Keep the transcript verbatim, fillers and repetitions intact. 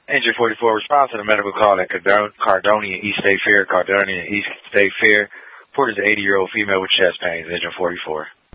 Engine forty-four, response to the medical call at Cardon- Cardonia East State Fair. Cardonia East State Fair. Report is an eighty-year-old female with chest pains. Engine forty-four.